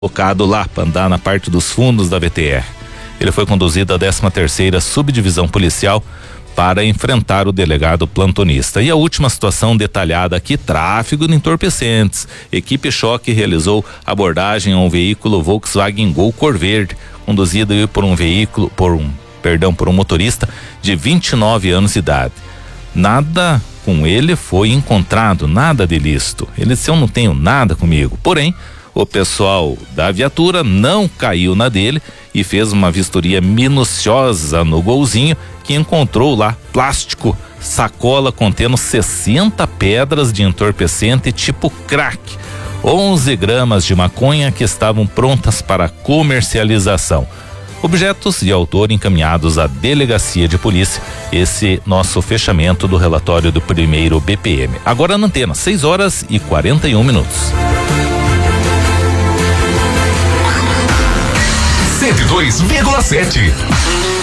colocado lá para andar na parte dos fundos da VTR. Ele foi conduzido à 13ª Subdivisão Policial para enfrentar o delegado plantonista. E a última situação detalhada aqui: tráfego de entorpecentes. Equipe Choque realizou abordagem a um veículo Volkswagen Gol cor verde, conduzido por um motorista de 29 anos de idade. Nada com ele foi encontrado, nada de ilícito. Ele disse: eu não tenho nada comigo. Porém, o pessoal da viatura não caiu na dele e fez uma vistoria minuciosa no golzinho, que encontrou lá plástico, sacola contendo 60 pedras de entorpecente tipo crack, 11 gramas de maconha que estavam prontas para comercialização. Objetos de autor encaminhados à delegacia de polícia. Esse nosso fechamento do relatório do primeiro BPM. Agora na antena, 6h41. 102,7.